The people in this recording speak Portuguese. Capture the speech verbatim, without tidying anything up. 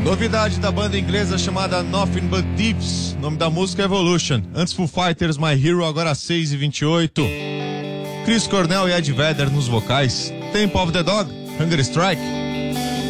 Novidade da banda inglesa chamada Nothing But Thieves. Nome da música é Evolution. Antes Foo Fighters, My Hero, agora seis e vinte e oito. Chris Cornell e Ed Vedder nos vocais. Temple of the Dog, Hunger Strike.